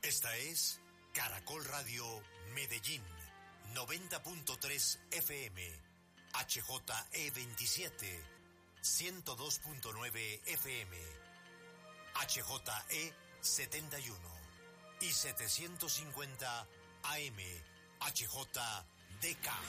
Esta es Caracol Radio Medellín, 90.3 FM, HJE27, 102.9 FM, HJE71 y 750 AM, HJDK.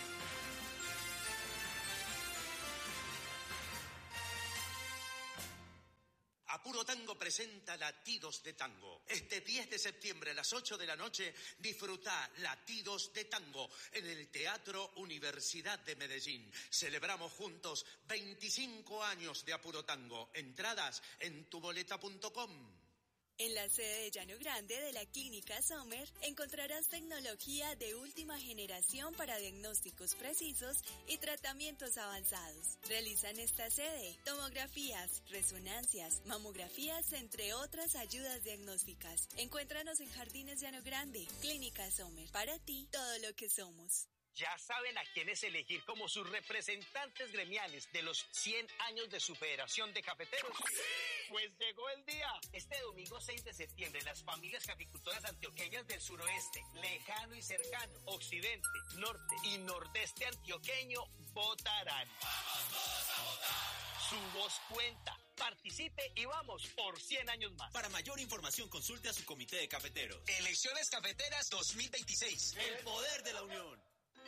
Apuro Tango presenta Latidos de Tango. Este 10 de septiembre a las 8 de la noche disfruta Latidos de Tango en el Teatro Universidad de Medellín. Celebramos juntos 25 años de Apuro Tango. Entradas en tuboleta.com. En la sede de Llano Grande de la Clínica Sommer encontrarás tecnología de última generación para diagnósticos precisos y tratamientos avanzados. Realizan esta sede tomografías, resonancias, mamografías, entre otras ayudas diagnósticas. Encuéntranos en Jardines Llano Grande, Clínica Sommer. Para ti, todo lo que somos. ¿Ya saben a quiénes elegir como sus representantes gremiales de los 100 años de su Federación de Cafeteros? ¡Sí! Pues llegó el día. Este domingo 6 de septiembre, las familias caficultoras antioqueñas del suroeste, lejano y cercano, occidente, norte y nordeste antioqueño votarán. ¡Vamos todos a votar! Su voz cuenta. Participe y vamos por 100 años más. Para mayor información, consulte a su comité de cafeteros. Elecciones Cafeteras 2026. El poder de la unión.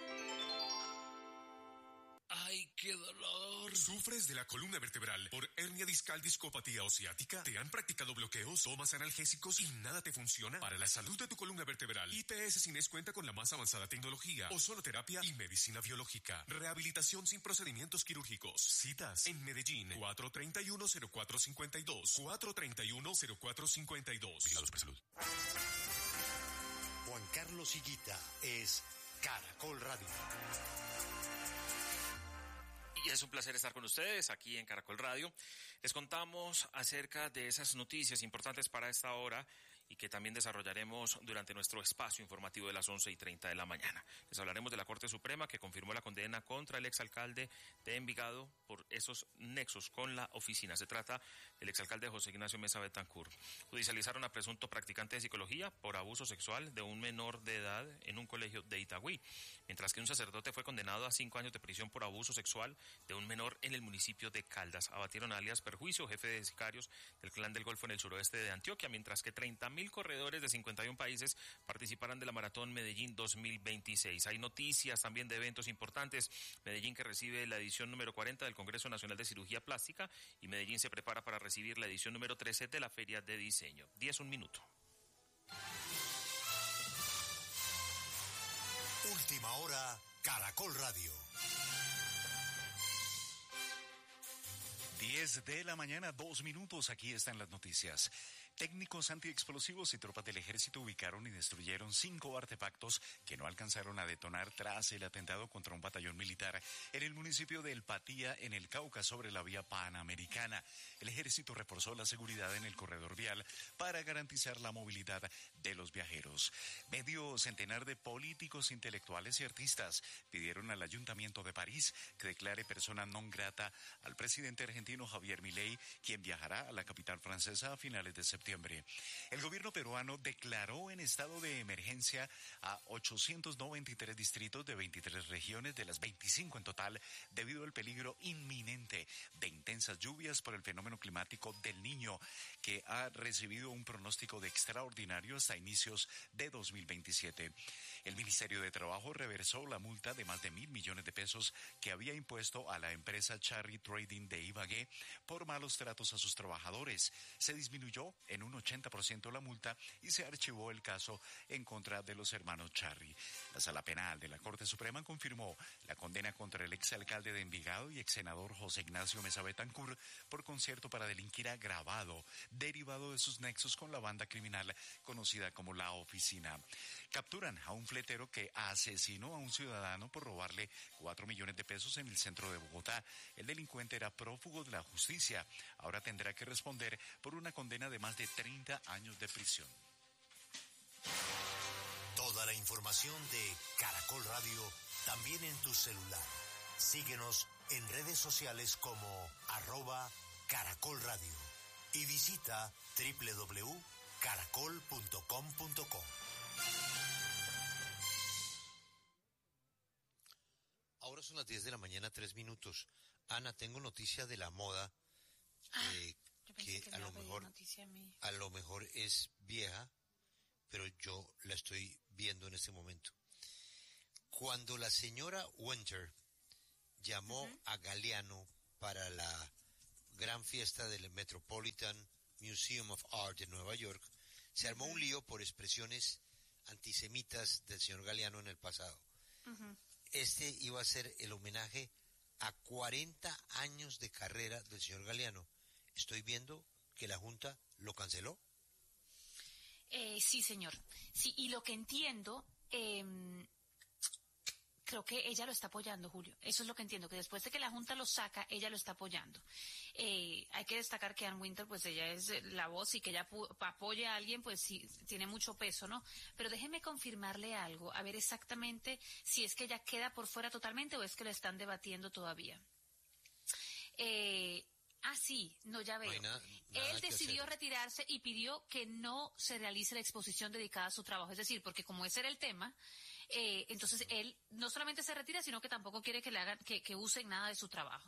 ¡Ay, qué dolor! ¿Sufres de la columna vertebral por hernia discal, discopatía o ciática? ¿Te han practicado bloqueos, tomas analgésicos y nada te funciona? Para la salud de tu columna vertebral, IPS Cines cuenta con la más avanzada tecnología, ozonoterapia y medicina biológica. Rehabilitación sin procedimientos quirúrgicos. Citas en Medellín, 431-0452. 431-0452. Vigilados por salud. Juan Carlos Higuita es Caracol Radio. Y es un placer estar con ustedes aquí en Caracol Radio. Les contamos acerca de esas noticias importantes para esta hora y que también desarrollaremos durante nuestro espacio informativo de las 11:30 de la mañana. Les hablaremos de la Corte Suprema que confirmó la condena contra el exalcalde de Envigado por esos nexos con la oficina. Se trata del exalcalde José Ignacio Mesa Betancourt. Judicializaron a presunto practicante de psicología por abuso sexual de un menor de edad en un colegio de Itagüí, mientras que un sacerdote fue condenado a 5 años de prisión por abuso sexual de un menor en el municipio de Caldas. Abatieron a alias Perjuicio, jefe de sicarios del Clan del Golfo en el suroeste de Antioquia, mientras que 30.000 corredores de 51 países participarán de la Maratón Medellín 2026. Hay noticias también de eventos importantes. Medellín, que recibe la edición número 40 del Congreso Nacional de Cirugía Plástica, y Medellín se prepara para recibir la edición número 13 de la Feria de Diseño. 10:01 minuto. Última hora, Caracol Radio. 10 de la mañana, 2 minutos. Aquí están las noticias. Técnicos antiexplosivos y tropas del ejército ubicaron y destruyeron 5 artefactos que no alcanzaron a detonar tras el atentado contra un batallón militar en el municipio de El Patía, en el Cauca, sobre la vía panamericana. El ejército reforzó la seguridad en el corredor vial para garantizar la movilidad de los viajeros. Medio centenar de políticos, intelectuales y artistas pidieron al Ayuntamiento de París que declare persona non grata al presidente argentino Javier Milei, quien viajará a la capital francesa a finales de septiembre. El gobierno peruano declaró en estado de emergencia a 893 distritos de 23 regiones, de las 25 en total, debido al peligro inminente de intensas lluvias por el fenómeno climático del Niño, que ha recibido un pronóstico de extraordinario hasta inicios de 2027. El Ministerio de Trabajo reversó la multa de más de 1.000 millones de pesos que había impuesto a la empresa Cherry Trading de Ibagué por malos tratos a sus trabajadores. Se disminuyó en un 80% la multa y se archivó el caso en contra de los hermanos Cherry. La Sala Penal de la Corte Suprema confirmó la condena contra el exalcalde de Envigado y exsenador José Ignacio Mesa Betancourt por concierto para delinquir agravado, derivado de sus nexos con la banda criminal conocida como La Oficina. Capturan a un fletero que asesinó a un ciudadano por robarle 4 millones de pesos en el centro de Bogotá. El delincuente era prófugo de la justicia. Ahora tendrá que responder por una condena de más de 30 años de prisión. Toda la información de Caracol Radio también en tu celular. Síguenos en redes sociales como @Caracol Radio y visita www.caracolradio.com. caracol.com.co. Ahora son las 10 de la mañana, 3 minutos. Ana, tengo noticia de la moda que a lo mejor es vieja, pero yo la estoy viendo en este momento. Cuando la señora Winter llamó a Galliano para la gran fiesta del Metropolitan Museum of Art de Nueva York, se armó un lío por expresiones antisemitas del señor Galliano en el pasado. Este iba a ser el homenaje a 40 años de carrera del señor Galliano. Estoy viendo que la Junta lo canceló. Sí, señor. Sí, y lo que entiendo, creo que ella lo está apoyando, Julio. Eso es lo que entiendo, que después de que la Junta lo saca, ella lo está apoyando. Hay que destacar que Ann Winter, pues ella es la voz, y que ella apoye a alguien, pues sí, tiene mucho peso, ¿no? Pero déjeme confirmarle algo, a ver exactamente si es que ella queda por fuera totalmente o es que lo están debatiendo todavía. Sí, no, ya veo. Él decidió retirarse y pidió que no se realice la exposición dedicada a su trabajo. Es decir, porque como ese era el tema, entonces él no solamente se retira, sino que tampoco quiere que le hagan, que usen nada de su trabajo.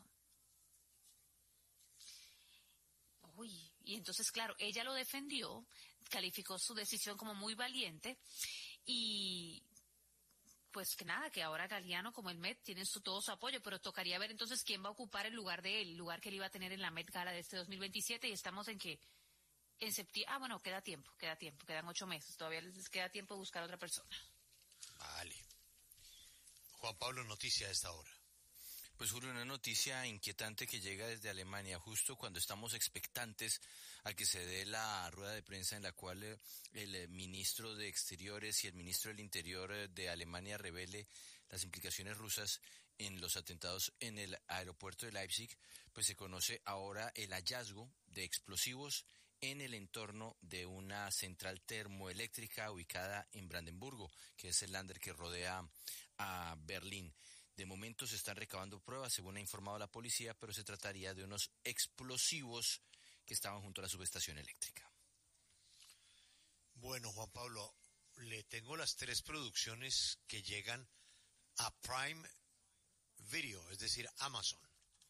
Y entonces, claro, ella lo defendió, calificó su decisión como muy valiente, y pues que nada, que ahora Galliano como el Met tienen todo su apoyo, pero tocaría ver entonces quién va a ocupar el lugar de él, el lugar que él iba a tener en la Met Gala de este 2027, y estamos en septiembre. Bueno, quedan 8 meses, todavía les queda tiempo de buscar a otra persona. Vale. Juan Pablo, noticia a esta hora. Pues Julio, una noticia inquietante que llega desde Alemania, justo cuando estamos expectantes a que se dé la rueda de prensa en la cual el ministro de Exteriores y el ministro del Interior de Alemania revele las implicaciones rusas en los atentados en el aeropuerto de Leipzig. Pues se conoce ahora el hallazgo de explosivos en el entorno de una central termoeléctrica ubicada en Brandenburgo, que es el Länder que rodea a Berlín. De momento se están recabando pruebas, según ha informado la policía, pero se trataría de unos explosivos que estaban junto a la subestación eléctrica. Bueno, Juan Pablo, le tengo las 3 producciones que llegan a Prime Video, es decir, Amazon.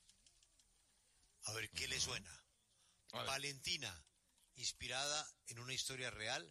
A ver qué le suena. Valentina, inspirada en una historia real,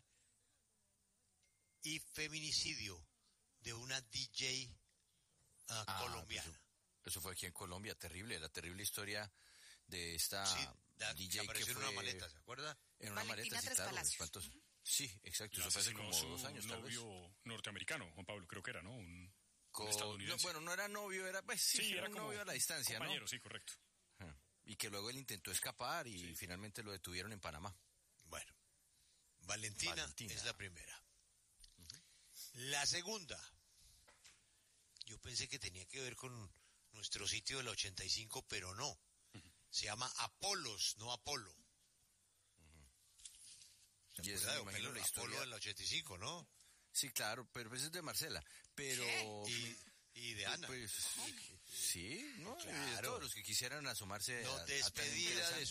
y Feminicidio, de una DJ colombiana. Eso fue aquí en Colombia, la terrible historia de esta DJ que apareció en una maleta, ¿se acuerda? En una Valentina maleta, sí, claro, espantoso. Sí, exacto, eso fue hace como 2 años, tal vez. Novio norteamericano, Juan Pablo, creo que era, ¿no? Un estadounidense. No, bueno, no era novio, era era un novio a la distancia, compañero, ¿no? Sí, correcto. Y que luego él intentó escapar y finalmente lo detuvieron en Panamá. Bueno, Valentina es la primera. La segunda, yo pensé que tenía que ver con nuestro sitio del 85, pero no. Se llama Apolos, no Apolo. Y es, me imagino, la historia Apolo del 85, ¿no? Sí, claro, pero pues es de Marcela. Pero y de Ana. Pues, sí, ¿no? Claro. De todos los que quisieran asomarse no, despedida de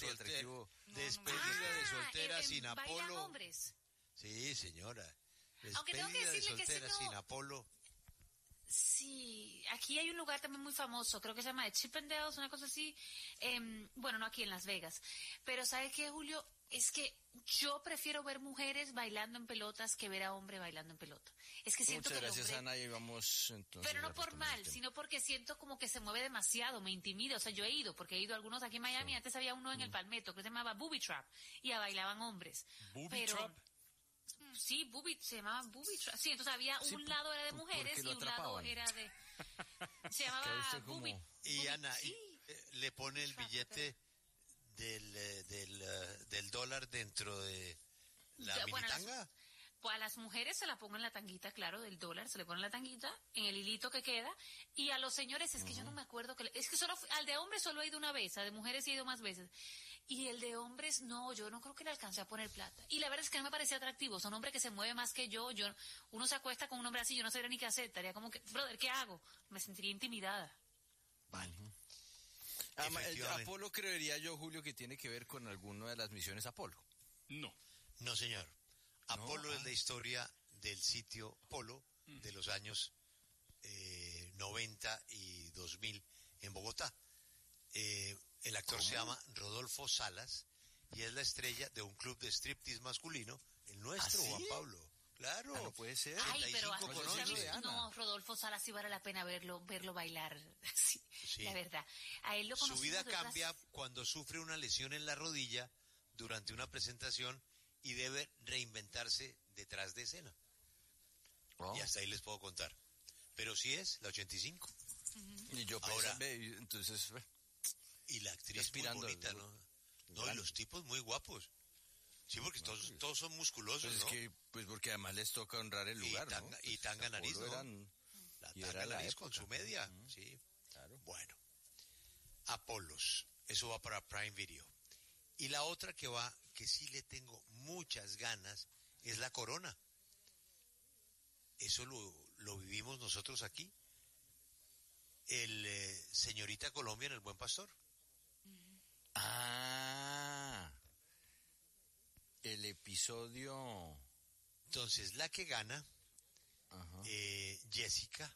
soltera sin Apolo. Hombres. Sí, señora. Aunque tengo que decirle que soltera sin Apolo. Sí, aquí hay un lugar también muy famoso, creo que se llama The Chippendales, una cosa así. Bueno, no aquí en Las Vegas. Pero ¿sabe qué, Julio? Es que yo prefiero ver mujeres bailando en pelotas que ver a hombre bailando en pelota. Es que siento Muchas que gracias, Ana, y vamos entonces. Pero no por mal, sino porque siento como que se mueve demasiado, me intimida. O sea, yo he ido, porque he ido a algunos aquí en Miami. Sí. Antes había uno en el Palmetto que se llamaba Booby Trap y bailaban hombres. ¿Booby Trap? Sí, se llamaba Booby Trap. Sí, entonces había un lado era de mujeres y un lado era de... Se llamaba Booby. Y Ana, le pone el billete del dólar dentro de la minitanga. Pues a las mujeres se la pongo en la tanguita, claro, del dólar, se le pone en la tanguita, en el hilito que queda, y a los señores, es que yo no me acuerdo, es que al de hombres solo he ido una vez, al de mujeres he ido más veces, y el de hombres, no, yo no creo que le alcance a poner plata, y la verdad es que no me parece atractivo, son hombres que se mueven más que yo, uno se acuesta con un hombre así, yo no sabría ni qué hacer, estaría como que, brother, ¿qué hago? Me sentiría intimidada. Vale. Apolo creería yo, Julio, que tiene que ver con alguna de las misiones Apolo. No. No, señor. Apolo es la historia del sitio Apolo de los años 90 y 2000 en Bogotá. El actor se llama Rodolfo Salas y es la estrella de un club de striptease masculino, el nuestro, ¿Ah, sí? Juan Pablo. Claro. No puede ser. Ay, pero no, Rodolfo Salas sí vale la pena verlo bailar. Sí, sí. La verdad. A él lo Su vida conocimos cambia cuando sufre una lesión en la rodilla durante una presentación y debe reinventarse detrás de escena. Oh. Y hasta ahí les puedo contar. Pero sí es la 85. Y yo ahora, entonces... Y la actriz muy bonita, ¿no? No, y los tipos muy guapos. Sí, porque todos son musculosos, pues ¿no? Es que, pues porque además les toca honrar el lugar, ¿no? Y tanga nariz, ¿no? La tanga nariz época. con su media, sí. Claro. Bueno. Apolos, eso va para Prime Video. Y la otra que va, que sí le tengo muchas ganas, es La Corona. Eso lo vivimos nosotros aquí. El Señorita Colombia en El Buen Pastor. Ah, el episodio. Entonces, la que gana, Jessica,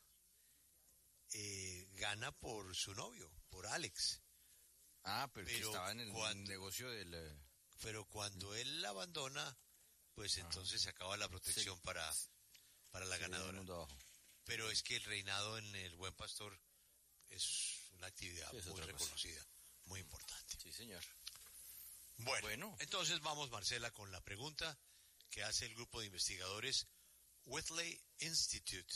gana por su novio, por Alex. Ah, pero que estaba en el negocio del... Pero cuando él la abandona, pues entonces se acaba la protección para la ganadora. Pero es que el reinado en El Buen Pastor es una actividad muy reconocida, muy importante. Sí, señor. Bueno, entonces vamos, Marcela, con la pregunta que hace el grupo de investigadores Whitley Institute.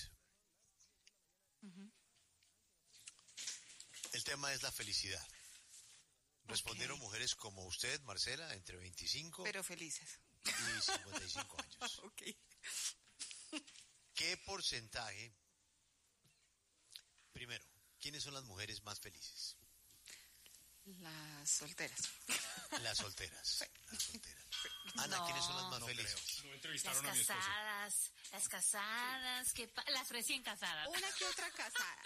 El tema es la felicidad. Respondieron mujeres como usted, Marcela, entre 25 pero felices y 55 años. Okay. ¿Qué porcentaje? Primero, ¿quiénes son las mujeres más felices? Las solteras. Las solteras. Las solteras. Ana, ¿quiénes son las más felices? No entrevistaron a mi esposa. Las casadas, las recién casadas. Una que otra casada,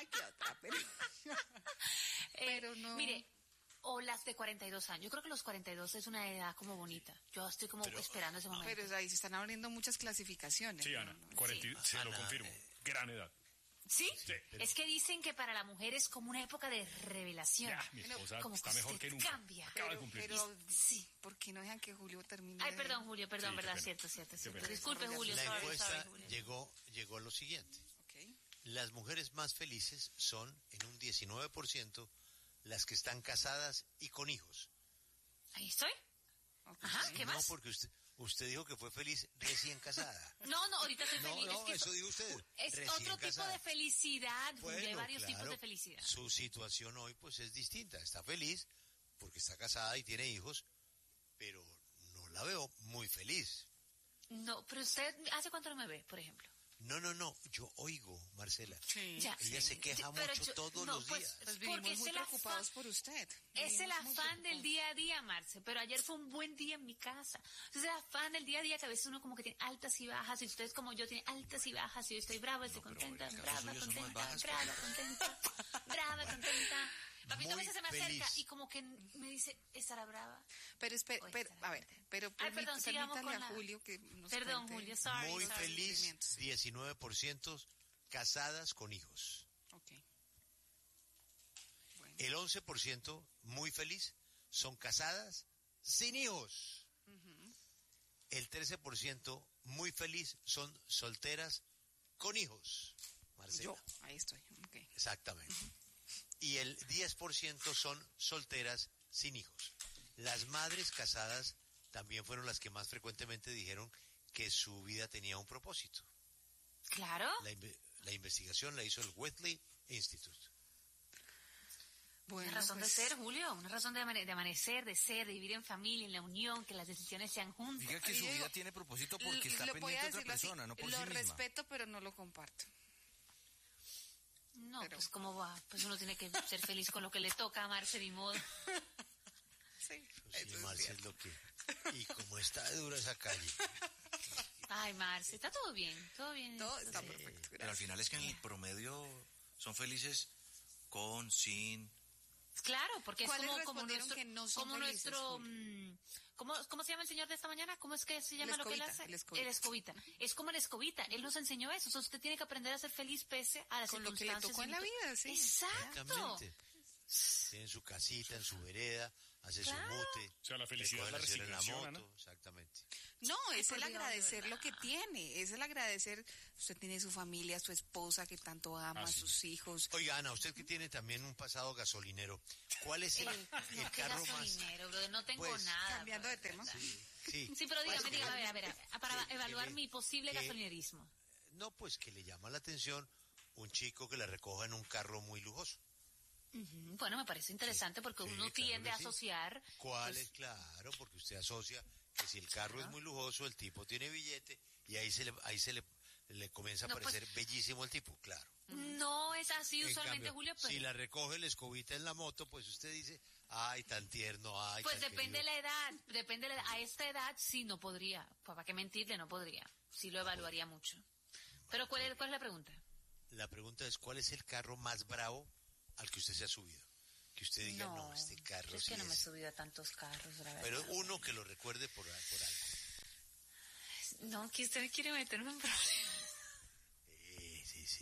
pero no. Mire, o las de 42 años. Yo creo que los 42 es una edad como bonita. Yo estoy como esperando ese momento. Pero ahí se están abriendo muchas clasificaciones. Sí, Ana, 40, se lo confirmo. Gran edad. ¿Sí? Es que dicen que para la mujer es como una época de revelación. Ya, mi esposa como está mejor que nunca. Cambia. Acaba de cumplir. Pero sí, ¿por qué no dejan que Julio termine? Ay, perdón, Julio, perdón, Sí, verdad, cierto. cierto. Disculpe, Julio, La sorry, encuesta Julio. llegó a lo siguiente. Okay. Las mujeres más felices son, en un 19%, las que están casadas y con hijos. Ahí estoy. Ajá, ¿qué más? No, porque usted dijo que fue feliz recién casada. No, ahorita estoy feliz. No, es que eso dijo usted. Es recién otro tipo casada. de felicidad, Julio, hay Bueno, varios tipos claro, de felicidad. Su situación hoy pues es distinta. Está feliz porque está casada y tiene hijos, pero no la veo muy feliz. No, pero usted, ¿hace cuánto no me ve, por ejemplo? No, yo oigo, Marcela. Sí. Ella se queja mucho todos los días. Pues vivimos muy preocupados por usted. Es el afán del día a día, Marce, pero ayer fue un buen día en mi casa. Es el afán del día a día que a veces uno como que tiene altas y bajas, y ustedes como yo tienen altas y bajas, y yo estoy brava, estoy contenta, brava, contenta. Papito a veces se me acerca y como que me dice, ¿estará brava? Pero a ver, perdón, sigamos con a Julio que nos Perdón, cuente. Julio, sorry. Muy feliz, 19% casadas con hijos. Okay. Bueno. El 11%, muy feliz, son casadas sin hijos. El 13%, muy feliz, son solteras con hijos. Marcela. Yo, ahí estoy. Okay. Exactamente. Y el 10% son solteras sin hijos. Las madres casadas también fueron las que más frecuentemente dijeron que su vida tenía un propósito. Claro. La investigación la hizo el Whitley Institute. Bueno, una razón de ser, Julio, una razón de amanecer, de ser, de vivir en familia, en la unión, que las decisiones sean juntas. Diga que su vida tiene propósito porque está pendiente de otra persona, no por sí misma. Lo respeto, pero no lo comparto. No, pues ¿cómo va? Pues uno tiene que ser feliz con lo que le toca, amarse de modo. Sí, Marce es lo que... Y como está de dura esa calle. Ay, Marce, está todo bien, todo bien. Todo está perfecto, gracias. Pero al final es que en el promedio son felices con, sin, Claro, porque es como nuestro, que no son como felices, nuestro, ¿cómo se llama el señor de esta mañana? ¿Cómo es que se llama lo que él hace? El escobita. Es como el escobita. Él nos enseñó eso. O sea, usted tiene que aprender a ser feliz pese a las con lo que circunstancias. le tocó en la vida, sí. Exacto. Tiene su casita, en su vereda, hace su mute. O sea, la felicidad es la resignación, ¿no? Exactamente. No, es el agradecer lo que tiene, es el agradecer, usted tiene su familia, su esposa que tanto ama, sus hijos. Oiga, Ana, usted que tiene también un pasado gasolinero, ¿cuál es el carro gasolinero, más? Brother, no tengo pues, nada. Cambiando de tema. Sí, pero dígame, a ver, para evaluar mi posible gasolinerismo. No, pues que le llama la atención un chico que le recoja en un carro muy lujoso. Bueno, me parece interesante porque uno tiende a asociar. ¿Cuál es? Claro, porque usted asocia que si el carro es muy lujoso, el tipo tiene billete y ahí se le comienza a parecer bellísimo el tipo, claro. No es así usualmente, cambio, Julio. Pero... si la recoge la escobita en la moto, pues usted dice, ay, tan tierno, ay, pues tan depende de la edad, a esta edad sí no podría, pues para qué mentirle, no podría, sí lo evaluaría mucho. Pero ¿cuál es la pregunta? La pregunta es, ¿cuál es el carro más bravo al que usted se ha subido? Que usted diga, no, este carro es sí que no me he subido a tantos carros, la verdad. Pero uno que lo recuerde por algo. No, que usted me quiere meter en un problema. Sí.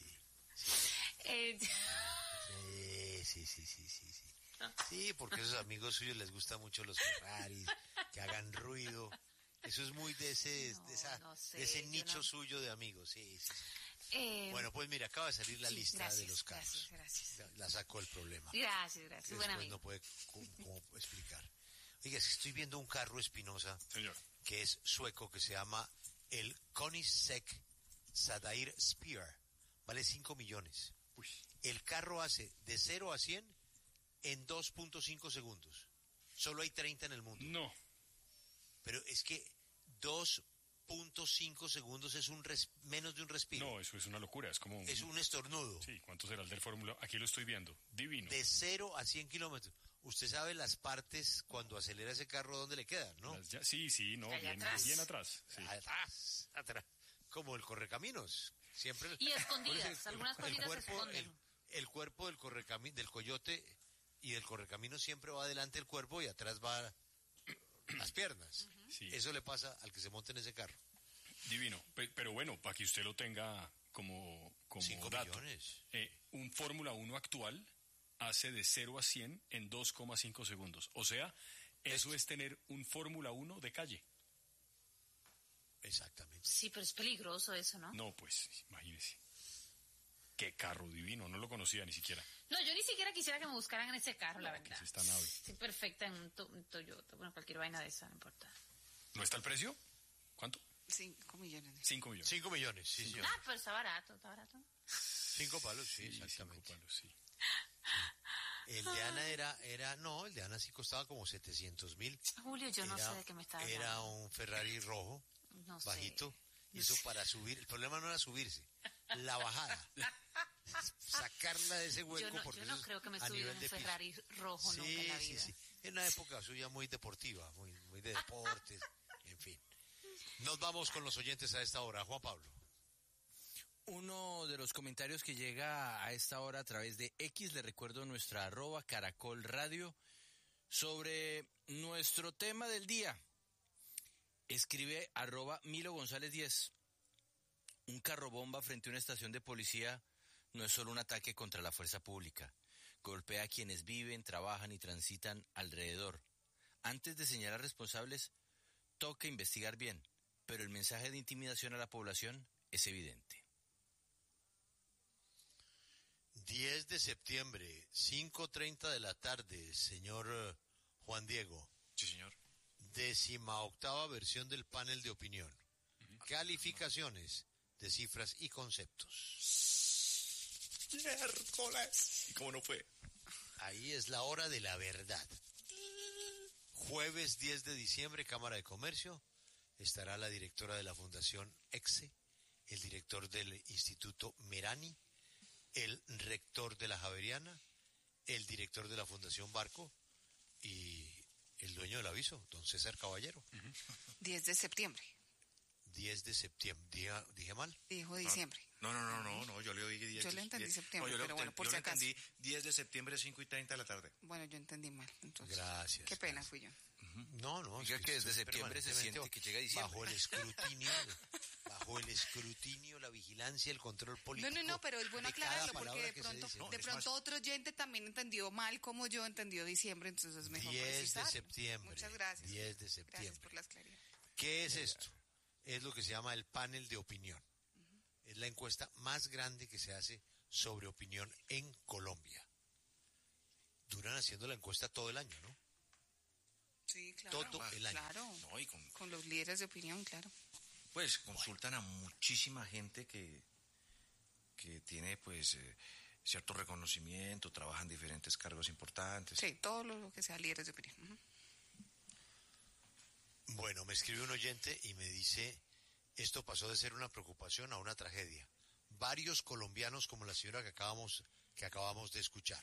Sí. Sí, porque a esos amigos suyos les gustan mucho los Ferraris, que hagan ruido. Eso es muy de ese nicho suyo de amigos, sí. Bueno, pues mira, acaba de salir la lista de los carros. Gracias. La sacó el problema. Gracias. Después no puede cómo explicar. Oiga, estoy viendo un carro, Espinosa, que es sueco, que se llama el Koenigsegg Sadair Spear. Vale 5 millones. Uy. El carro hace de 0 a 100 en 2.5 segundos. Solo hay 30 en el mundo. No. Pero es que 2.5 segundos es menos de un respiro. No, eso es una locura, es como... Es un estornudo. Sí, ¿cuánto será el del Fórmula? Aquí lo estoy viendo, divino. De 0 a 100 kilómetros. Usted sabe las partes cuando acelera ese carro, ¿dónde le quedan, no? Sí, no, bien atrás. Sí. Atrás. Como el correcaminos. Siempre. Y escondidas, algunas cositas se esconden. El cuerpo del coyote y del correcamino siempre va adelante el cuerpo y atrás va las piernas. Sí. Eso le pasa al que se monta en ese carro. Divino. Pero bueno, para que usted lo tenga como 5 dato. Millones. Un Fórmula 1 actual hace de 0 a 100 en 2,5 segundos. O sea, eso es tener un Fórmula 1 de calle. Exactamente. Sí, pero es peligroso eso, ¿no? No, pues, imagínese. Qué carro divino, no lo conocía ni siquiera. No, yo ni siquiera quisiera que me buscaran en ese carro, la verdad. ¿Qué es esta nave? Sí, perfecta en un Toyota, bueno, cualquier vaina de esa, no importa. ¿No está el precio? ¿Cuánto? 5 millones. 5 millones. 5 millones, sí, señor. Pero está barato. 5 palos, sí, exactamente. 5 palos, sí. El de Ana el de Ana sí costaba como 700,000. Julio, yo no sé de qué me está hablando. Era un Ferrari rojo, bajito, y eso para subir, el problema no era subirse, la bajada. Sacarla de ese hueco. Yo no creo que me subí en un Ferrari rojo nunca en la vida. Sí. En una época suya muy deportiva, muy de deportes, en fin. Nos vamos con los oyentes a esta hora. Juan Pablo. Uno de los comentarios que llega a esta hora a través de X, le recuerdo nuestra @Caracol Radio, sobre nuestro tema del día. Escribe @Milo González 10. Un carro bomba frente a una estación de policía no es solo un ataque contra la fuerza pública. Golpea a quienes viven, trabajan y transitan alrededor. Antes de señalar responsables, toca investigar bien, pero el mensaje de intimidación a la población es evidente. 10 de septiembre, 5:30 de la tarde, señor Juan Diego. Sí, señor. 18ª versión del panel de opinión. Calificaciones de cifras y conceptos. ¡Miércoles! ¿Y cómo no fue? Ahí es la hora de la verdad. Jueves 10 de diciembre, Cámara de Comercio. Estará la directora de la Fundación EXE, el director del Instituto Merani, el rector de la Javeriana, el director de la Fundación Barco y el dueño del aviso, don César Caballero. 10 de septiembre. 10 de septiembre. ¿Dije mal? Dijo diciembre. No, yo le oí 10. Yo le entendí septiembre, pero bueno, por si acaso. Yo le entendí 10 de septiembre, 5:30 de la tarde. Bueno, yo entendí mal, entonces. Gracias. Qué pena fui yo. No. Diga que desde septiembre se siente que llega diciembre. Bajo el escrutinio, la vigilancia, el control político. No, pero es bueno aclararlo porque de pronto otro oyente también entendió mal como yo entendió diciembre, entonces es mejor 10 precisar. de septiembre. Muchas gracias. 10 de septiembre. Gracias por las claridades. ¿Qué es esto? Es lo que se llama el panel de opinión. Es la encuesta más grande que se hace sobre opinión en Colombia. Duran haciendo la encuesta todo el año, ¿no? Sí, claro. Todo el año. Claro. No, y con los líderes de opinión, claro. Pues consultan a muchísima gente que tiene pues cierto reconocimiento, trabajan diferentes cargos importantes. Sí, todo lo que sea líderes de opinión. Bueno, me escribe un oyente y me dice, esto pasó de ser una preocupación a una tragedia. Varios colombianos como la señora que acabamos de escuchar.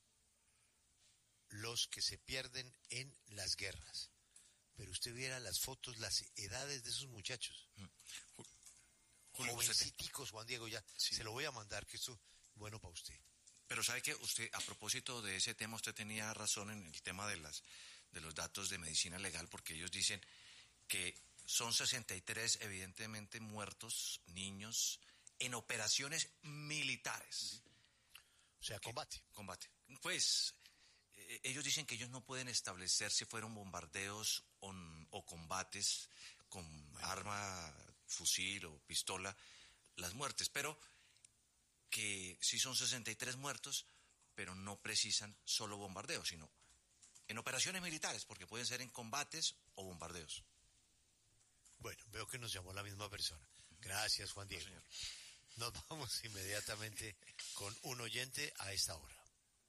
Los que se pierden en las guerras. Pero usted viera las fotos, las edades de esos muchachos. Jovenciticos, Juan Diego, ya se lo voy a mandar, que esto es bueno para usted. Pero sabe que usted, a propósito de ese tema, usted tenía razón en el tema de los datos de medicina legal, porque ellos dicen que son 63 evidentemente muertos niños en operaciones militares. O sea, combate. Pues ellos dicen que ellos no pueden establecer si fueron bombardeos o combates con arma, fusil o pistola, las muertes, pero que sí son 63 muertos, pero no precisan solo bombardeos, sino en operaciones militares, porque pueden ser en combates o bombardeos. Bueno, veo que nos llamó la misma persona. Gracias, Juan Diego. No, nos vamos inmediatamente con un oyente a esta hora.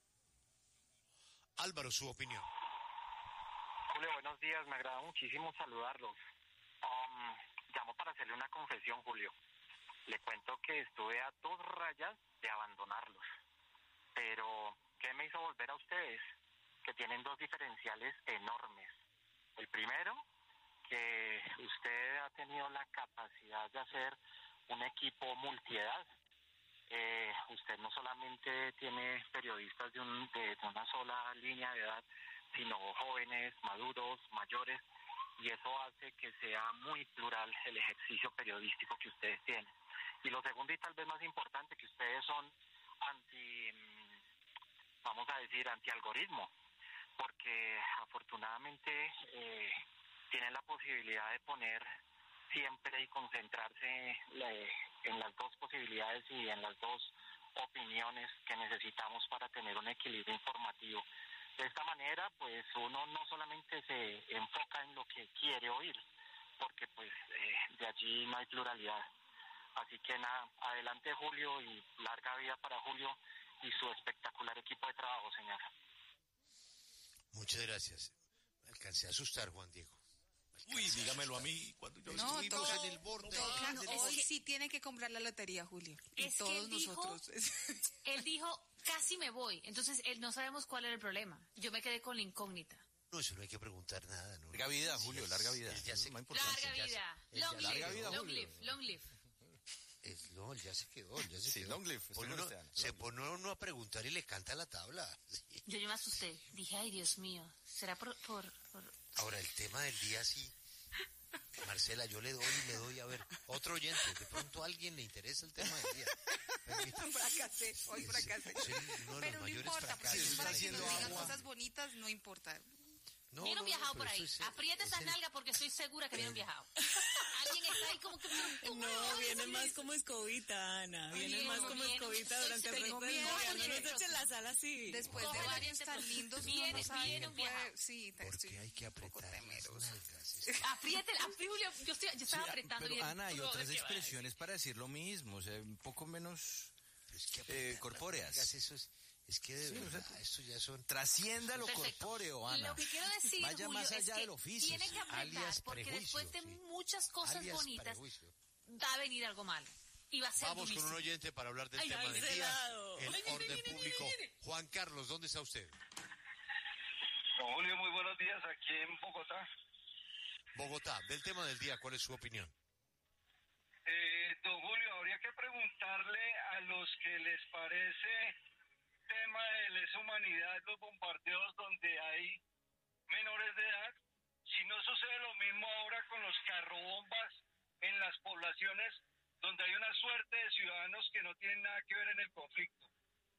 Álvaro, su opinión. Julio, buenos días, me agrada muchísimo saludarlos. Llamo para hacerle una confesión, Julio. Le cuento que estuve a 2 rayas de abandonarlos. Pero, ¿qué me hizo volver a ustedes? Que tienen 2 diferenciales enormes. El primero, que usted ha tenido la capacidad de hacer un equipo multiedad. Usted no solamente tiene periodistas de una sola línea de edad, sino jóvenes, maduros, mayores, y eso hace que sea muy plural el ejercicio periodístico que ustedes tienen. Y lo segundo, y tal vez más importante, que ustedes son anti-algoritmo, porque afortunadamente tienen la posibilidad de poner siempre y concentrarse en las 2 posibilidades y en las 2 opiniones que necesitamos para tener un equilibrio informativo. De esta manera, pues uno no solamente se enfoca en lo que quiere oír, porque pues de allí no hay pluralidad. Así que nada, adelante Julio y larga vida para Julio y su espectacular equipo de trabajo, señora. Muchas gracias. Me alcancé a asustar, Juan Diego. Uy, dígamelo a mí, cuando yo estuvimos en el borde. Hoy sí tiene que comprar la lotería, Julio. Y todos nosotros. Él dijo, casi me voy. Entonces, no sabemos cuál era el problema. Yo me quedé con la incógnita. No, eso no hay que preguntar nada. ¿no? Larga vida, Julio, larga vida. Larga vida. Long live. No, ya se quedó. Long live. Se pone uno a preguntar y le canta la tabla. Sí. Yo me asusté. Dije, ay, Dios mío, ¿será por...? Ahora, el tema del día sí. Marcela, yo le doy, a ver, otro oyente, de pronto a alguien le interesa el tema del día. Hoy fracasé. Pero no importa, porque para que nos digan cosas bonitas, no importa. Vieron viajado por ahí. Aprieta esa nalga porque estoy segura que vieron viajado. Alguien está ahí como que... No, vienen más como escobita, Ana. Vienen más como escobita durante el resto del día. No nos echen la sala así. Después de varios tan lindos, uno no sabe que puede... Sí, porque hay que apretar las nalgas. Apriétela, Julio. Yo estaba apretando. Pero, Ana, hay otras expresiones para decir lo mismo. O sea, un poco menos corpóreas. Es que de verdad, esto ya son... Trascienda lo corpóreo, Ana. Lo que quiero decir, vaya Julio, más allá es del oficio. Tiene que apretar, porque después de muchas cosas bonitas, va a venir algo malo. Y va a ser Vamos durísimo. con un oyente para hablar del tema del día. El orden público. Juan Carlos, ¿dónde está usted? Don Julio, muy buenos días, aquí en Bogotá. Bogotá, del tema del día, ¿cuál es su opinión? don Julio, habría que preguntarle a los que les parece tema de lesa humanidad los bombardeos donde hay menores de edad, si no sucede lo mismo ahora con los carrobombas en las poblaciones donde hay una suerte de ciudadanos que no tienen nada que ver en el conflicto.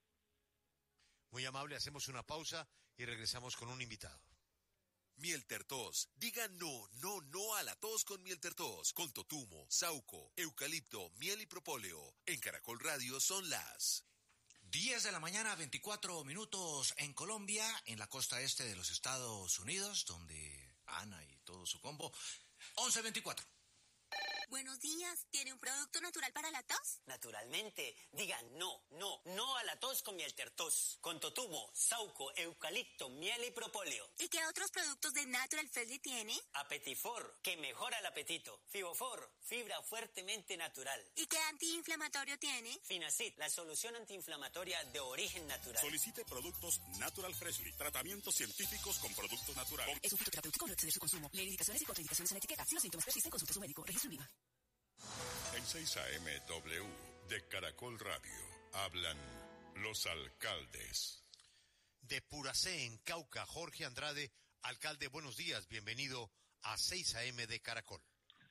Muy amable, hacemos una pausa y regresamos con un invitado. Miel Tertos. Diga no a la tos con Miel Tertos. Con totumo, sauco, eucalipto, miel y propóleo. En Caracol Radio son las 10 de la mañana, 24 minutos en Colombia, en la costa este de los Estados Unidos, donde Ana y todo su combo. 11:24. Buenos días, ¿tiene un producto natural para la tos? Naturalmente, diga no a la tos con Miel Tertos, con totumo, sauco, eucalipto, miel y propóleo. ¿Y qué otros productos de Natural Freshly tiene? Apetifor, que mejora el apetito. Fibofor, fibra fuertemente natural. ¿Y qué antiinflamatorio tiene? Finacid, la solución antiinflamatoria de origen natural. Solicite productos Natural Freshly, tratamientos científicos con productos naturales. Es un fitoterapéutico, no exceder su consumo. Lee indicaciones y contraindicaciones en la etiqueta. Si los síntomas persisten, consulte a su médico. Registro IVA. En 6 AM W de Caracol Radio hablan los alcaldes. De Puracé, en Cauca, Jorge Andrade. Alcalde, buenos días, bienvenido a 6 AM de Caracol.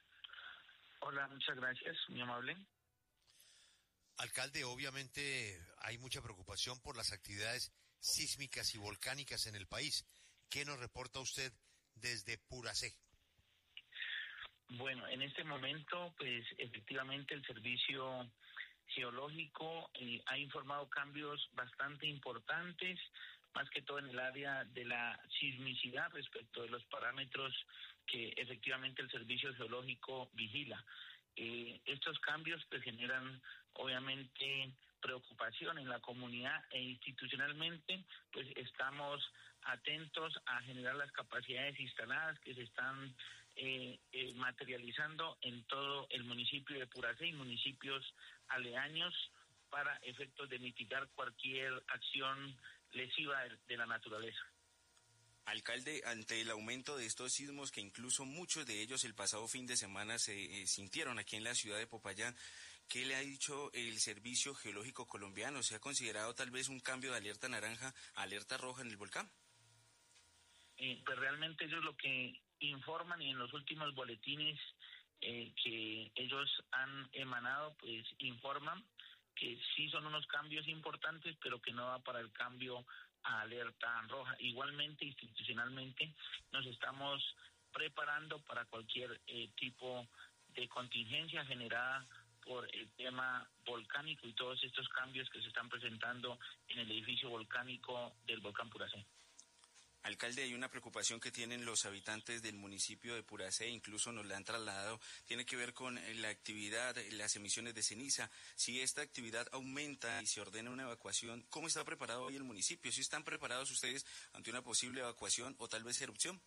Hola, muchas gracias, muy amable. Alcalde, obviamente hay mucha preocupación por las actividades sísmicas y volcánicas en el país. ¿Qué nos reporta usted desde Puracé? Bueno, en este momento, pues efectivamente el Servicio Geológico ha informado cambios bastante importantes, más que todo en el área de la sismicidad respecto de los parámetros que efectivamente el Servicio Geológico vigila. Estos cambios pues generan obviamente preocupación en la comunidad e institucionalmente pues estamos atentos a generar las capacidades instaladas que se están materializando en todo el municipio de Puracé y municipios aledaños para efectos de mitigar cualquier acción lesiva de la naturaleza. Alcalde, ante el aumento de estos sismos, que incluso muchos de ellos el pasado fin de semana se sintieron aquí en la ciudad de Popayán, ¿qué le ha dicho el Servicio Geológico Colombiano? ¿Se ha considerado tal vez un cambio de alerta naranja a alerta roja en el volcán? Pues realmente ellos lo que informan y en los últimos boletines que ellos han emanado, pues informan que sí son unos cambios importantes, pero que no va para el cambio a alerta roja. Igualmente, institucionalmente, nos estamos preparando para cualquier tipo de contingencia generada por el tema volcánico y todos estos cambios que se están presentando en el edificio volcánico del volcán Puracé. Alcalde, hay una preocupación que tienen los habitantes del municipio de Puracé, incluso nos la han trasladado, tiene que ver con la actividad, las emisiones de ceniza. Si esta actividad aumenta y se ordena una evacuación, ¿cómo está preparado hoy el municipio? ¿Si están preparados ustedes ante una posible evacuación o tal vez erupción?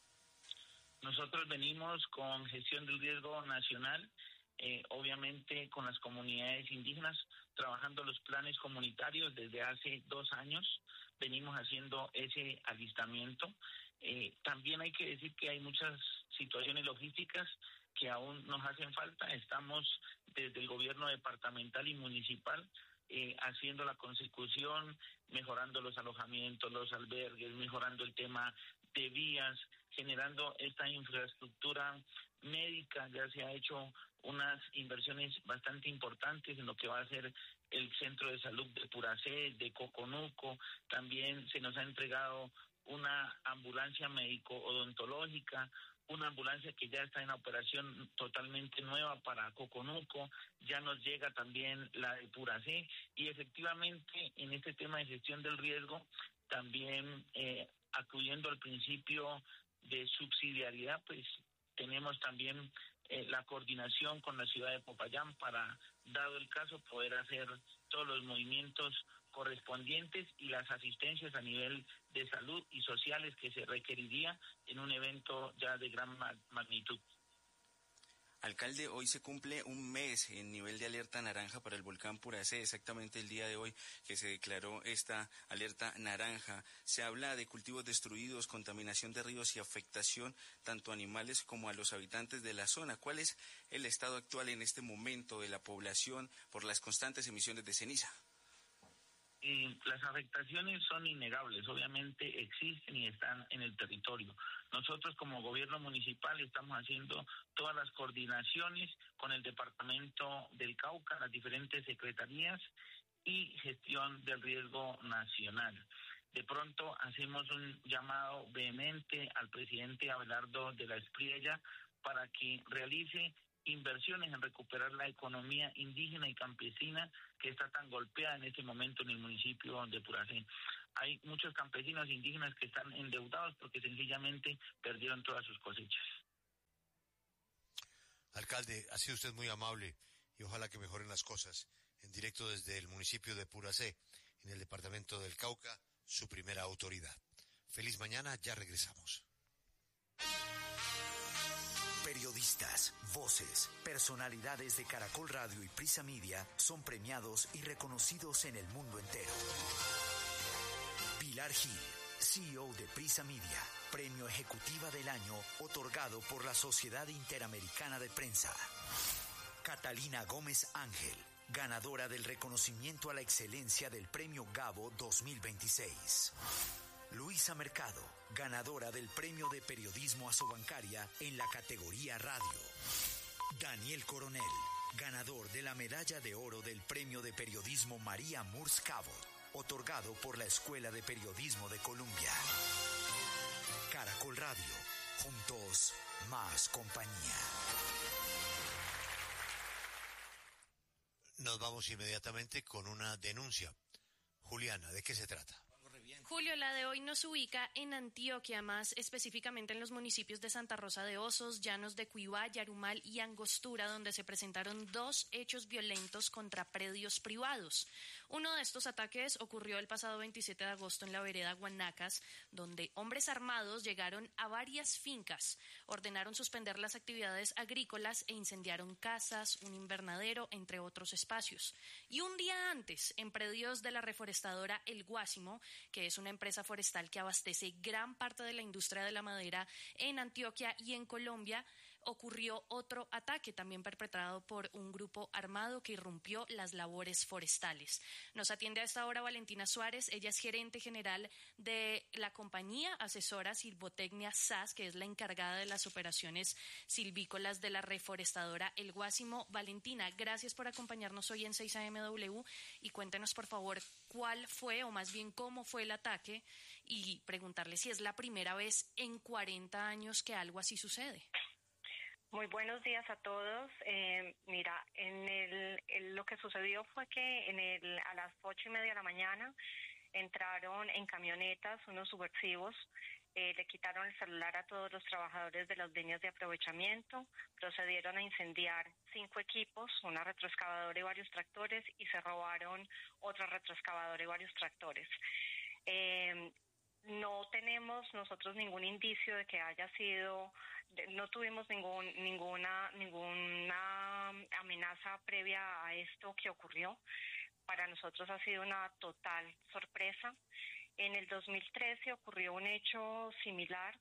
Nosotros venimos con gestión del riesgo nacional, obviamente con las comunidades indígenas, trabajando los planes comunitarios desde hace 2 años. Venimos haciendo ese alistamiento. También hay que decir que hay muchas situaciones logísticas que aún nos hacen falta. Estamos desde el gobierno departamental y municipal haciendo la consecución, mejorando los alojamientos, los albergues, mejorando el tema de vías, generando esta infraestructura médica. Ya se ha hecho unas inversiones bastante importantes en lo que va a ser el centro de salud de Puracé, de Coconuco. También se nos ha entregado una ambulancia médico-odontológica, una ambulancia que ya está en operación totalmente nueva para Coconuco. Ya nos llega también la de Puracé y efectivamente en este tema de gestión del riesgo también acudiendo al principio de subsidiariedad, pues tenemos también la coordinación con la ciudad de Popayán para, dado el caso, poder hacer todos los movimientos correspondientes y las asistencias a nivel de salud y sociales que se requeriría en un evento ya de gran magnitud. Alcalde, hoy se cumple un mes en nivel de alerta naranja para el volcán Puracé, exactamente el día de hoy que se declaró esta alerta naranja. Se habla de cultivos destruidos, contaminación de ríos y afectación tanto a animales como a los habitantes de la zona. ¿Cuál es el estado actual en este momento de la población por las constantes emisiones de ceniza? Las afectaciones son innegables, obviamente existen y están en el territorio. Nosotros como gobierno municipal estamos haciendo todas las coordinaciones con el departamento del Cauca, las diferentes secretarías y gestión del riesgo nacional. De pronto hacemos un llamado vehemente al presidente Abelardo de la Espriella para que realice inversiones en recuperar la economía indígena y campesina que está tan golpeada en este momento en el municipio de Puracé. Hay muchos campesinos indígenas que están endeudados porque sencillamente perdieron todas sus cosechas. Alcalde, ha sido usted muy amable y ojalá que mejoren las cosas. En directo desde el municipio de Puracé, en el departamento del Cauca, su primera autoridad. Feliz mañana, ya regresamos. Periodistas, voces, personalidades de Caracol Radio y Prisa Media son premiados y reconocidos en el mundo entero. Pilar Gil, CEO de Prisa Media, Premio Ejecutiva del Año otorgado por la Sociedad Interamericana de Prensa. Catalina Gómez Ángel, ganadora del reconocimiento a la excelencia del Premio Gabo 2026. Luisa Mercado, ganadora del Premio de Periodismo Asobancaria en la categoría Radio. Daniel Coronel, ganador de la Medalla de Oro del Premio de Periodismo María Murs Cabot, otorgado por la Escuela de Periodismo de Colombia. Caracol Radio, juntos, más compañía. Nos vamos inmediatamente con una denuncia. Juliana, ¿de qué se trata? Julio, la de hoy nos ubica en Antioquia, más específicamente en los municipios de Santa Rosa de Osos, Llanos de Cuibá, Yarumal y Angostura, donde se presentaron 2 hechos violentos contra predios privados. Uno de estos ataques ocurrió el pasado 27 de agosto en la vereda Guanacas, donde hombres armados llegaron a varias fincas, ordenaron suspender las actividades agrícolas e incendiaron casas, un invernadero, entre otros espacios. Y un día antes, en predios de la reforestadora El Guásimo, que es una empresa forestal que abastece gran parte de la industria de la madera en Antioquia y en Colombia, ocurrió otro ataque también perpetrado por un grupo armado que irrumpió las labores forestales. Nos atiende a esta hora Valentina Suárez, ella es gerente general de la compañía asesora Silvotecnia SAS, que es la encargada de las operaciones silvícolas de la reforestadora El Guásimo. Valentina, gracias por acompañarnos hoy en 6 AMW y cuéntenos por favor cuál fue, o más bien cómo fue el ataque, y preguntarle si es la primera vez en 40 años que algo así sucede. Muy buenos días a todos. Mira, lo que sucedió fue que a las 8:30 de la mañana entraron en camionetas unos subversivos, le quitaron el celular a todos los trabajadores de las líneas de aprovechamiento, procedieron a incendiar 5 equipos, una retroexcavadora y varios tractores, y se robaron otra retroexcavadora y varios tractores. No tenemos nosotros ningún indicio de que haya sido, no tuvimos ninguna amenaza previa a esto que ocurrió. Para nosotros ha sido una total sorpresa. En el 2013 ocurrió un hecho similar,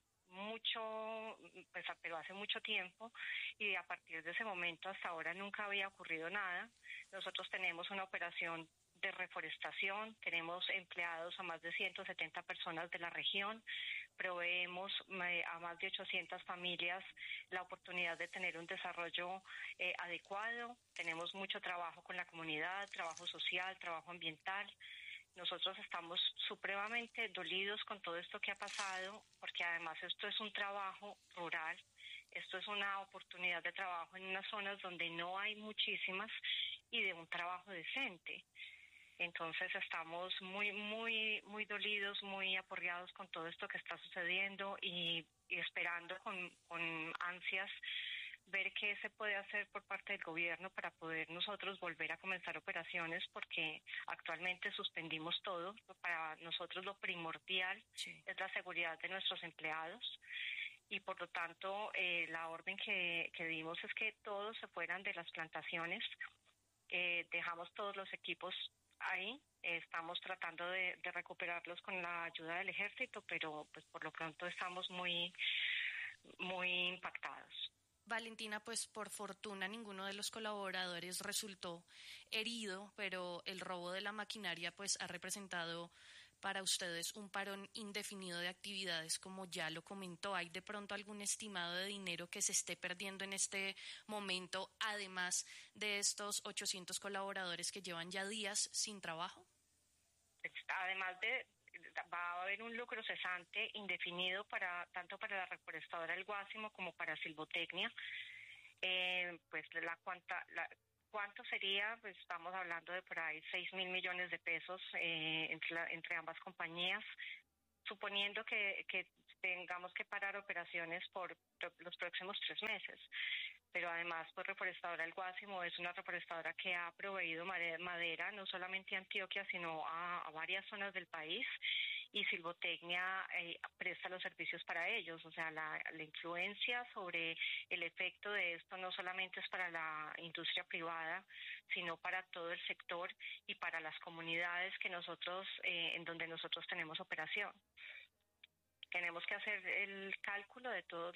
pero hace mucho tiempo, y a partir de ese momento hasta ahora nunca había ocurrido nada. Nosotros tenemos una operación de reforestación, tenemos empleados a más de 170 personas de la región, proveemos a más de 800 familias la oportunidad de tener un desarrollo adecuado, tenemos mucho trabajo con la comunidad, trabajo social, trabajo ambiental. Nosotros estamos supremamente dolidos con todo esto que ha pasado, porque además esto es un trabajo rural, esto es una oportunidad de trabajo en unas zonas donde no hay muchísimas y de un trabajo decente. Entonces estamos muy dolidos, muy aporreados con todo esto que está sucediendo y esperando con ansias ver qué se puede hacer por parte del gobierno para poder nosotros volver a comenzar operaciones, porque actualmente suspendimos todo. Para nosotros lo primordial es la seguridad de nuestros empleados y por lo tanto la orden que dimos es que todos se fueran de las plantaciones. Dejamos todos los equipos ahí, estamos tratando de recuperarlos con la ayuda del ejército, pero pues por lo pronto estamos muy impactados. Valentina, pues por fortuna ninguno de los colaboradores resultó herido, pero el robo de la maquinaria pues ha representado para ustedes un parón indefinido de actividades, como ya lo comentó. ¿Hay de pronto algún estimado de dinero que se esté perdiendo en este momento, además de estos 800 colaboradores que llevan ya días sin trabajo? Además va a haber un lucro cesante indefinido tanto para la reforestadora El Guásimo como para Silvotecnia. Pues ¿cuánto sería? Pues estamos hablando de por ahí 6.000 millones de pesos entre ambas compañías, suponiendo que tengamos que parar operaciones por los próximos 3 meses. Pero además, pues Reforestadora El Guásimo es una reforestadora que ha proveído madera no solamente a Antioquia, sino a varias zonas del país, y Silvotecnia presta los servicios para ellos. O sea, la influencia sobre el efecto de esto no solamente es para la industria privada, sino para todo el sector y para las comunidades en donde nosotros tenemos operación. Tenemos que hacer el cálculo de todos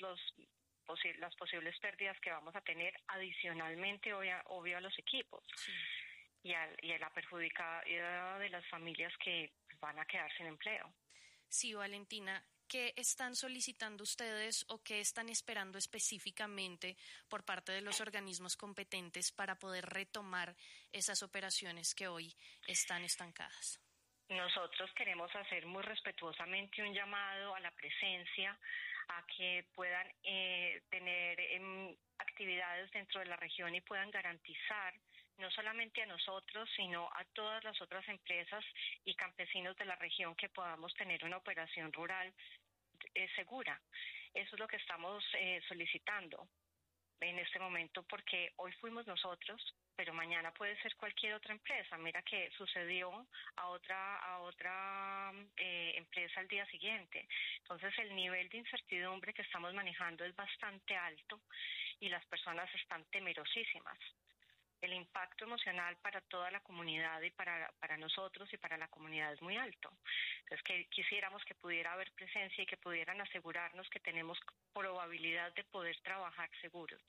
las posibles pérdidas que vamos a tener adicionalmente, obvio, a los equipos. Sí. Y a la perjudicada de las familias que van a quedar sin empleo. Sí, Valentina, ¿qué están solicitando ustedes o qué están esperando específicamente por parte de los organismos competentes para poder retomar esas operaciones que hoy están estancadas? Nosotros queremos hacer muy respetuosamente un llamado a la presencia, a que puedan tener actividades dentro de la región y puedan garantizar no solamente a nosotros, sino a todas las otras empresas y campesinos de la región que podamos tener una operación rural segura. Eso es lo que estamos solicitando en este momento, porque hoy fuimos nosotros, pero mañana puede ser cualquier otra empresa. Mira que sucedió a otra empresa al día siguiente. Entonces el nivel de incertidumbre que estamos manejando es bastante alto y las personas están temerosísimas. El impacto emocional para toda la comunidad y para nosotros y para la comunidad es muy alto. Entonces quisiéramos que pudiera haber presencia y que pudieran asegurarnos que tenemos probabilidad de poder trabajar seguros.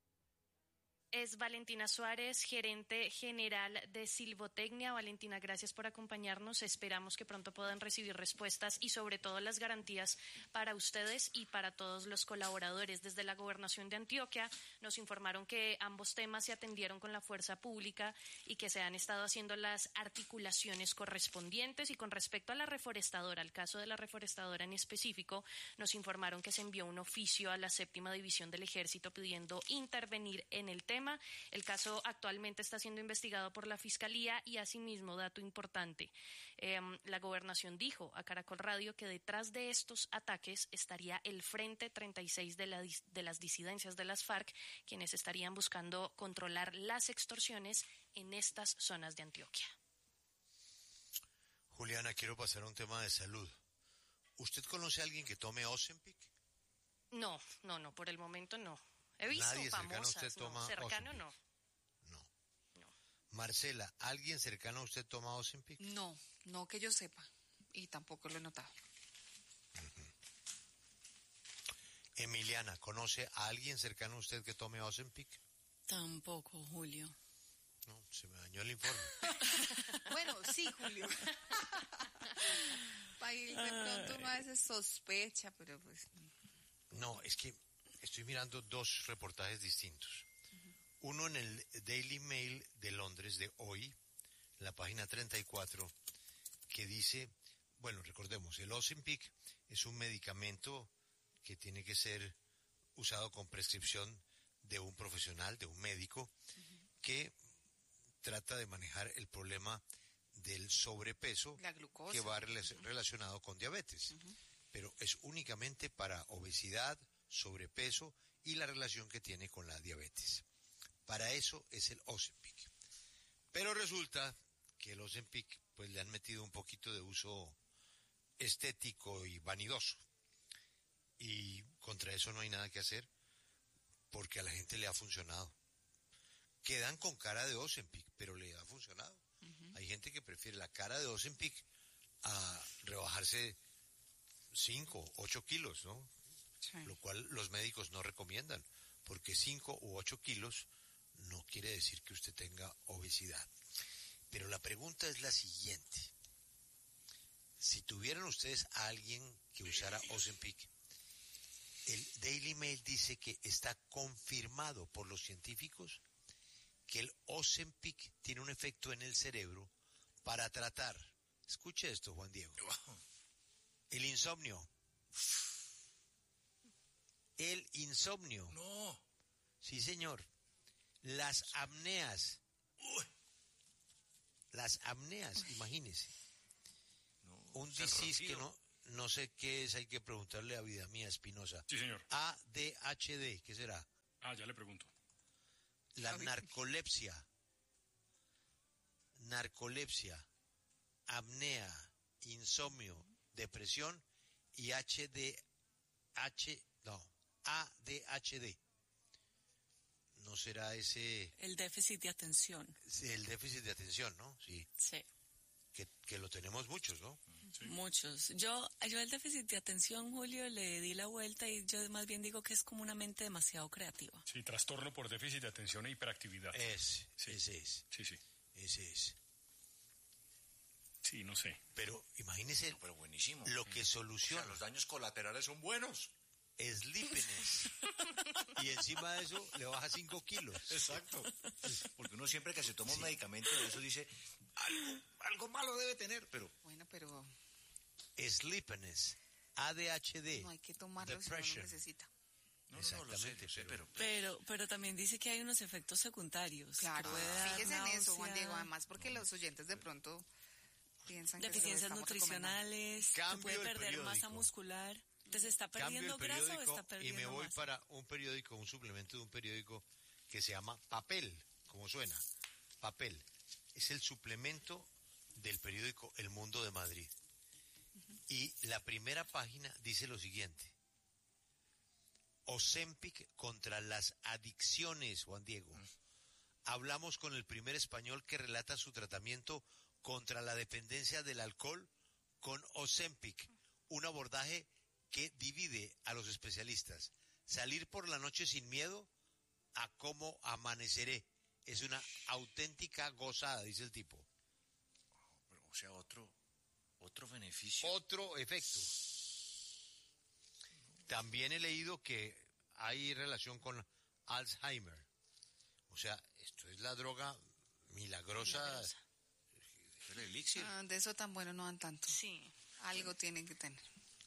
Es Valentina Suárez, gerente general de Silvotecnia. Valentina, gracias por acompañarnos. Esperamos que pronto puedan recibir respuestas y sobre todo las garantías para ustedes y para todos los colaboradores. Desde la Gobernación de Antioquia nos informaron que ambos temas se atendieron con la fuerza pública y que se han estado haciendo las articulaciones correspondientes. Y con respecto a la reforestadora, al caso de la reforestadora en específico, nos informaron que se envió un oficio a la 7ª División del Ejército pidiendo intervenir en el tema. El caso actualmente está siendo investigado por la Fiscalía y asimismo, dato importante, la Gobernación dijo a Caracol Radio que detrás de estos ataques estaría el Frente 36 de las disidencias de las FARC, quienes estarían buscando controlar las extorsiones en estas zonas de Antioquia. Juliana, quiero pasar a un tema de salud. ¿Usted conoce a alguien que tome Ozempic? No, por el momento no. He visto ¿Nadie famosas, cercano a usted toma cercano Ozempic? No. Marcela, ¿alguien cercano a usted toma Ozempic? No que yo sepa, y tampoco lo he notado. Emiliana, ¿conoce a alguien cercano a usted que tome Ozempic? Tampoco, Julio. No, se me dañó el informe. Bueno, sí, Julio. De pronto uno a veces sospecha, pero pues... No, es que estoy mirando 2 reportajes distintos. Uno en el Daily Mail de Londres de hoy, en la página 34, que dice, bueno, recordemos, el Ozempic es un medicamento que tiene que ser usado con prescripción de un profesional, de un médico, que trata de manejar el problema del sobrepeso, la glucosa, que va relacionado con diabetes. Pero es únicamente para obesidad, sobrepeso y la relación que tiene con la diabetes. Para eso es el Ozempic. Pero resulta que el Ozempic pues le han metido un poquito de uso estético y vanidoso. Y contra eso no hay nada que hacer, porque a la gente le ha funcionado. Quedan con cara de Ozempic, pero le ha funcionado. Hay gente que prefiere la cara de Ozempic a rebajarse 5, 8 kilos, ¿no? Sí. Lo cual los médicos no recomiendan, porque 5 u 8 kilos no quiere decir que usted tenga obesidad. Pero la pregunta es la siguiente. Si tuvieran ustedes a alguien que usara Ozempic, el Daily Mail dice que está confirmado por los científicos que el Ozempic tiene un efecto en el cerebro para tratar, escuche esto, Juan Diego, el insomnio. El insomnio. No. Sí, señor. Las apneas. Las apneas, imagínese. No, un disease que no sé qué es, hay que preguntarle a Vida Mía Espinosa. Sí, señor. ADHD, ¿qué será? Ya le pregunto. La narcolepsia, apnea, insomnio, depresión y ADHD. ¿No será ese? El déficit de atención. El déficit de atención, ¿no? Sí. Sí. Que lo tenemos muchos, ¿no? Sí. Muchos. Yo el déficit de atención, Julio, le di la vuelta y yo más bien digo que es como una mente demasiado creativa. Sí, trastorno por déficit de atención e hiperactividad. Ese es. Sí. Ese es. Sí, no sé. Pero imagínese pero buenísimo. Lo que soluciona. O sea, los daños colaterales son buenos. Sleepiness. Y encima de eso le baja 5 kilos. Exacto. Porque uno siempre que se toma un medicamento de eso dice, algo malo debe tener, pero... Bueno, pero... Sleepiness, ADHD, no hay que tomarlo depression. Si uno lo necesita. Exactamente, lo sé, pero también dice que hay unos efectos secundarios. Claro, fíjese en eso, Juan Diego, además porque los oyentes de pronto piensan deficiencias que nutricionales, que puede perder masa muscular. Entonces, ¿está perdiendo grasa o está perdiendo y me voy masa? para un periódico, un suplemento de un periódico que se llama Papel, como suena, Papel. Es el suplemento del periódico El Mundo de Madrid. Y la primera página dice lo siguiente. Ozempic contra las adicciones, Juan Diego. Hablamos con el primer español que relata su tratamiento contra la dependencia del alcohol con Ozempic, un abordaje que divide a los especialistas. Salir por la noche sin miedo a cómo amaneceré. Es una auténtica gozada, dice el tipo. O sea, otro beneficio. Otro efecto. También he leído que hay relación con Alzheimer. O sea, esto es la droga milagrosa. El elixir. De eso tan bueno no dan tanto. Sí. Algo tienen que tener.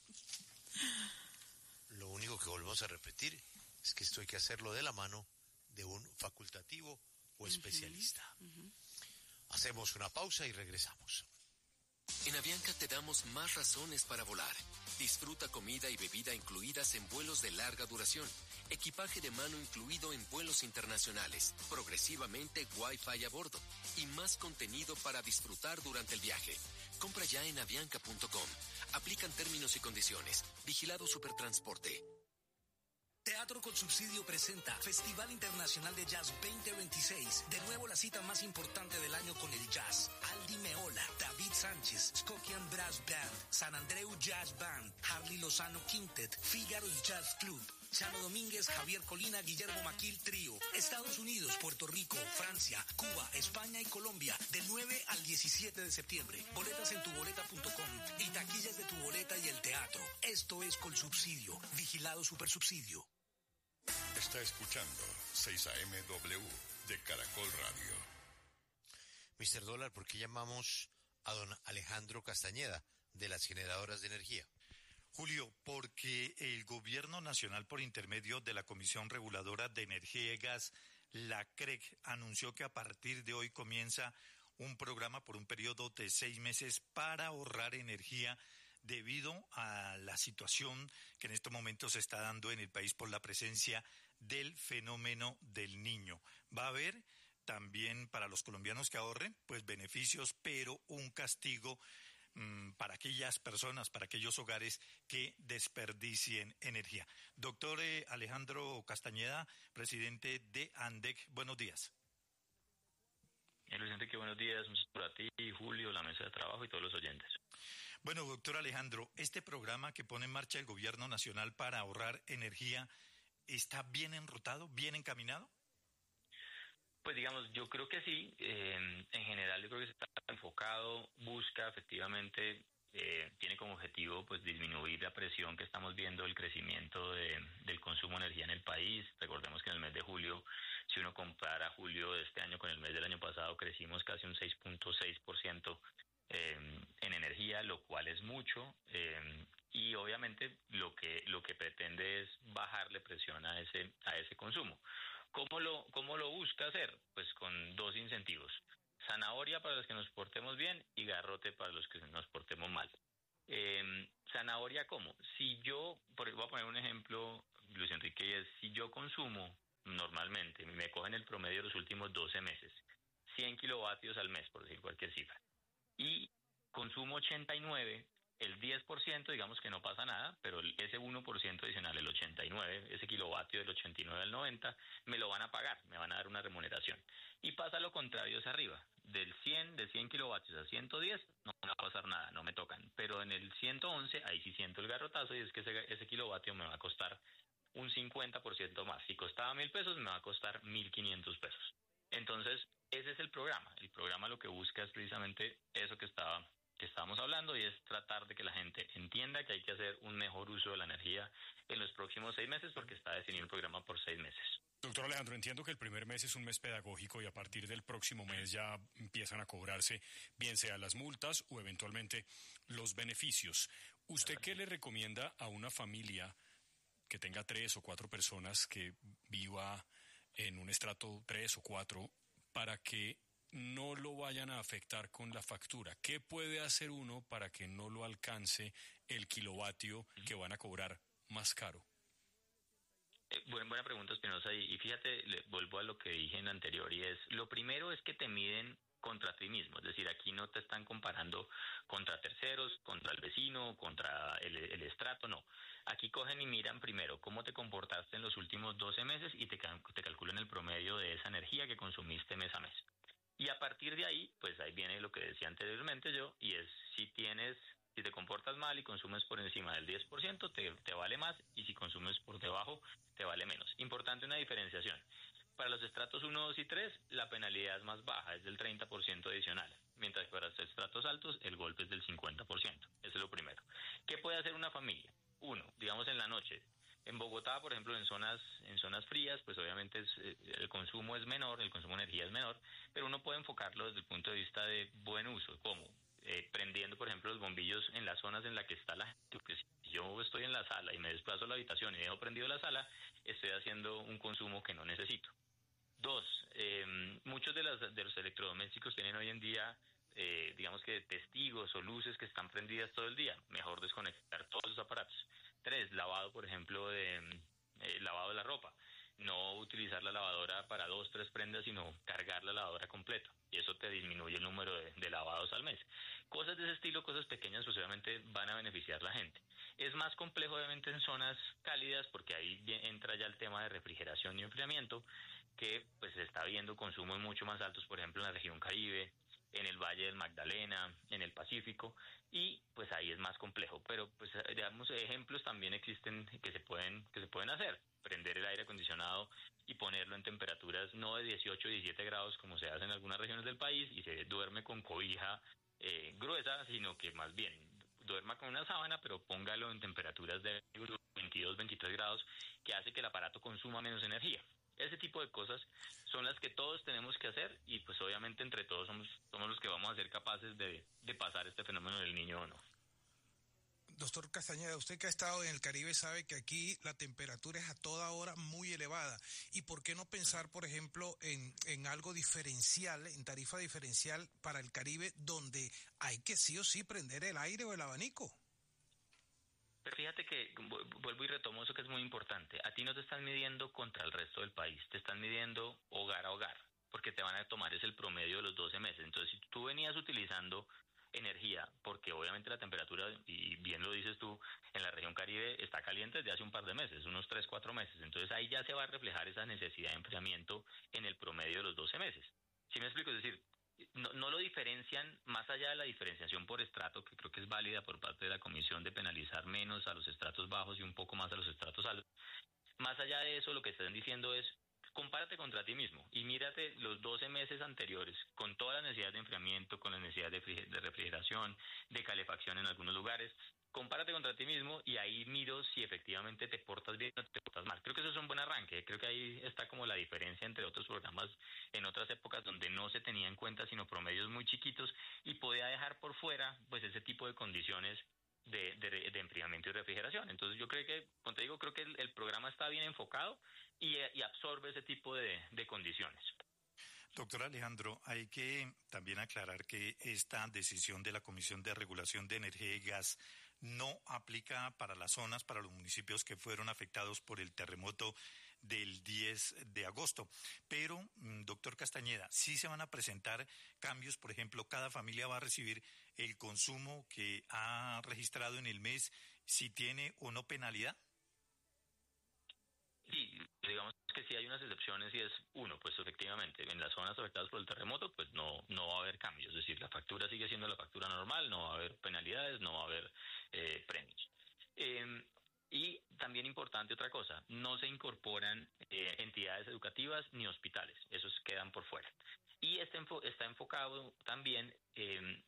Lo único que volvemos a repetir es que esto hay que hacerlo de la mano de un facultativo o especialista. Hacemos una pausa y regresamos. En Avianca te damos más razones para volar. Disfruta comida y bebida incluidas en vuelos de larga duración. Equipaje de mano incluido en vuelos internacionales. Progresivamente Wi-Fi a bordo. Y más contenido para disfrutar durante el viaje. Compra ya en avianca.com. Aplican términos y condiciones. Vigilado Supertransporte. Teatro con Subsidio presenta Festival Internacional de Jazz 2026. De nuevo la cita más importante del año con el jazz. Aldi Meola, David Sánchez, Skokian Brass Band, San Andreu Jazz Band, Harley Lozano Quintet, Figaro's Jazz Club, Chano Domínguez, Javier Colina, Guillermo Maquil Trío. Estados Unidos, Puerto Rico, Francia, Cuba, España y Colombia. Del 9 al 17 de septiembre. Boletas en tuboleta.com y taquillas de Tu Boleta y el teatro. Esto es Colsubsidio. Vigilado Supersubsidio. Está escuchando 6AMW de Caracol Radio. Mr. Dólar, ¿por qué llamamos a don Alejandro Castañeda de las generadoras de energía? Julio, porque el Gobierno Nacional, por intermedio de la Comisión Reguladora de Energía y Gas, la CREG, anunció que a partir de hoy comienza un programa por un periodo de 6 meses para ahorrar energía debido a la situación que en estos momentos se está dando en el país por la presencia del fenómeno del Niño. Va a haber también para los colombianos que ahorren, pues beneficios, pero un castigo para aquellas personas, para aquellos hogares que desperdicien energía. Doctor Alejandro Castañeda, presidente de ANDEC, buenos días. Luis Enrique, buenos días, para ti, Julio, la mesa de trabajo y todos los oyentes. Bueno, doctor Alejandro, este programa que pone en marcha el Gobierno Nacional para ahorrar energía, ¿está bien enrutado, bien encaminado? Pues digamos, yo creo que sí. En general yo creo que está enfocado, busca efectivamente, tiene como objetivo pues disminuir la presión que estamos viendo, el crecimiento del consumo de energía en el país. Recordemos que en el mes de julio, si uno compara julio de este año con el mes del año pasado, crecimos casi un 6.6% en energía, lo cual es mucho, y obviamente lo que pretende es bajarle presión a ese consumo. ¿Cómo lo busca hacer? Pues con dos incentivos: zanahoria para los que nos portemos bien y garrote para los que nos portemos mal. Zanahoria, ¿cómo? Voy a poner un ejemplo, Luis Enrique, y es: si yo consumo normalmente, me cogen el promedio de los últimos 12 meses, 100 kilovatios al mes, por decir cualquier cifra, y consumo 89, el 10%, digamos que no pasa nada, pero ese 1% adicional, el 89, ese kilovatio del 89 al 90, me lo van a pagar, me van a dar una remuneración. Y pasa lo contrario hacia arriba, de 100 kilovatios a 110, no va a pasar nada, no me tocan. Pero en el 111, ahí sí siento el garrotazo, y es que ese kilovatio me va a costar un 50% más. Si costaba 1,000 pesos, me va a costar 1,500 pesos. Entonces, ese es el programa. El programa lo que busca es precisamente eso que estábamos hablando, y es tratar de que la gente entienda que hay que hacer un mejor uso de la energía en los próximos 6 meses, porque está definido el programa por 6 meses. Doctor Alejandro, entiendo que el primer mes es un mes pedagógico y a partir del próximo mes ya empiezan a cobrarse, bien sea las multas o eventualmente los beneficios. ¿Usted qué le recomienda a una familia que tenga 3 o 4 personas, que viva en un estrato 3 o 4, para que no lo vayan a afectar con la factura? ¿Qué puede hacer uno para que no lo alcance el kilovatio que van a cobrar más caro? Buena pregunta, Espinosa, y fíjate, vuelvo a lo que dije en anterior, y es: lo primero es que te miden contra ti mismo, es decir, aquí no te están comparando contra terceros, contra el vecino, contra el estrato, no. Aquí cogen y miran primero cómo te comportaste en los últimos 12 meses y te calculan el promedio de esa energía que consumiste mes a mes. Y a partir de ahí, pues ahí viene lo que decía anteriormente yo, y es: si te comportas mal y consumes por encima del 10%, te vale más, y si consumes por debajo, te vale menos. Importante una diferenciación. Para los estratos 1, 2 y 3, la penalidad es más baja, es del 30% adicional, mientras que para los estratos altos el golpe es del 50%. Eso es lo primero. ¿Qué puede hacer una familia? Uno, digamos en la noche. En Bogotá, por ejemplo, en zonas frías, pues obviamente el consumo es menor, el consumo de energía es menor, pero uno puede enfocarlo desde el punto de vista de buen uso. ¿Cómo? Prendiendo, por ejemplo, los bombillos en las zonas en las que está la gente. Porque si yo estoy en la sala y me desplazo a la habitación y dejo prendido la sala, estoy haciendo un consumo que no necesito. 2, muchos de los electrodomésticos tienen hoy en día, digamos que testigos o luces que están prendidas todo el día. Mejor desconectar todos los aparatos. 3, lavado, por ejemplo, lavado de la ropa. No utilizar la lavadora para 2, 3 prendas, sino cargar la lavadora completa. Y eso te disminuye el número de lavados al mes. Cosas de ese estilo, cosas pequeñas, pues obviamente van a beneficiar a la gente. Es más complejo, obviamente, en zonas cálidas, porque ahí entra ya el tema de refrigeración y enfriamiento, que pues se está viendo consumos mucho más altos, por ejemplo, en la región Caribe, en el Valle del Magdalena, en el Pacífico, y pues ahí es más complejo. Pero pues digamos, ejemplos también existen que se pueden hacer: prender el aire acondicionado y ponerlo en temperaturas no de 18 o 17 grados como se hace en algunas regiones del país y se duerme con cobija gruesa, sino que más bien duerma con una sábana, pero póngalo en temperaturas de 22, 23 grados, que hace que el aparato consuma menos energía. Ese tipo de cosas son las que todos tenemos que hacer, y pues obviamente entre todos somos los que vamos a ser capaces de pasar este fenómeno del Niño o no. Doctor Castañeda, usted que ha estado en el Caribe sabe que aquí la temperatura es a toda hora muy elevada. ¿Y por qué no pensar, por ejemplo, en algo diferencial, en tarifa diferencial para el Caribe, donde hay que sí o sí prender el aire o el abanico? Pero fíjate que vuelvo y retomo eso que es muy importante. A ti no te están midiendo contra el resto del país, te están midiendo hogar a hogar, porque te van a tomar es el promedio de los 12 meses. Entonces, si tú venías utilizando energía, porque obviamente la temperatura, y bien lo dices tú, en la región Caribe está caliente desde hace un par de meses, unos 3, 4 meses. Entonces ahí ya se va a reflejar esa necesidad de enfriamiento en el promedio de los 12 meses. ¿Sí me explico? Es decir, no lo diferencian, más allá de la diferenciación por estrato, que creo que es válida por parte de la Comisión de penalizar menos a los estratos bajos y un poco más a los estratos altos. Más allá de eso, lo que están diciendo es, compárate contra ti mismo y mírate los 12 meses anteriores con todas las necesidades de enfriamiento, con las necesidades de refrigeración, de calefacción en algunos lugares. Compárate contra ti mismo y ahí miro si efectivamente te portas bien o te portas mal. Creo que eso es un buen arranque. Creo que ahí está como la diferencia entre otros programas en otras épocas donde no se tenía en cuenta sino promedios muy chiquitos y podía dejar por fuera pues ese tipo de condiciones de enfriamiento y refrigeración. Entonces yo creo que, como te digo, creo que el programa está bien enfocado y absorbe ese tipo de condiciones. Doctor Alejandro, hay que también aclarar que esta decisión de la Comisión de Regulación de Energía y Gas no aplica para las zonas, para los municipios que fueron afectados por el terremoto del 10 de agosto. Pero, doctor Castañeda, sí se van a presentar cambios. Por ejemplo, cada familia va a recibir el consumo que ha registrado en el mes, si tiene o no penalidad. Sí, digamos que sí hay unas excepciones y es, uno, pues efectivamente, en las zonas afectadas por el terremoto, pues no va a haber cambios. Es decir, la factura sigue siendo la factura normal, no va a haber penalidades, no va a haber premios. Y también importante otra cosa, no se incorporan entidades educativas ni hospitales, esos quedan por fuera. Y está enfocado también